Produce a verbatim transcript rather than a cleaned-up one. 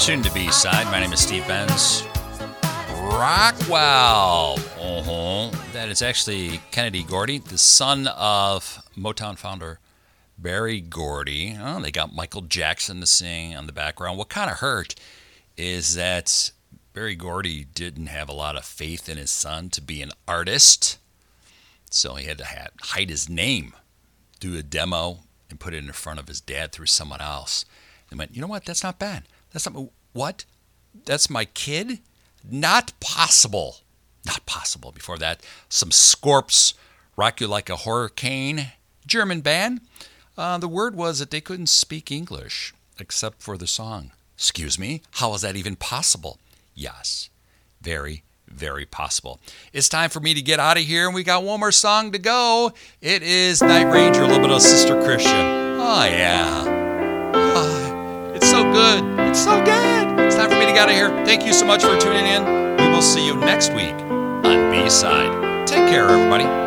tuned to B-Side. My name is Steve Benz. Rockwell. Uh-huh. That is actually Kennedy Gordy, the son of Motown founder Berry Gordy. Oh, they got Michael Jackson to sing on the background. What kind of hurt is that Berry Gordy didn't have a lot of faith in his son to be an artist, so he had to have, hide his name, do a demo, and put it in front of his dad through someone else. And went, you know what? That's not bad. That's not what? That's my kid? Not possible. Not possible. Before that, some Scorps, Rock You Like a Hurricane, German band. Uh, the word was that they couldn't speak English except for the song. Excuse me? How is that even possible? Yes, very, very possible. It's time for me to get out of here, and we got one more song to go. It is Night Ranger, a little bit of Sister Christian. Oh, yeah. Oh, it's so good. It's so good. It's time for me to get out of here. Thank you so much for tuning in. We will see you next week on B-Side. Take care, everybody.